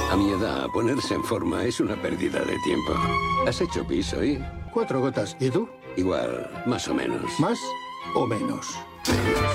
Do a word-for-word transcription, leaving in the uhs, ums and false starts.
A mi edad, ponerse en forma es una pérdida de tiempo. ¿Has hecho pis hoy? Cuatro gotas. ¿Y tú? Igual, más o menos. ¿Más o menos? Menos.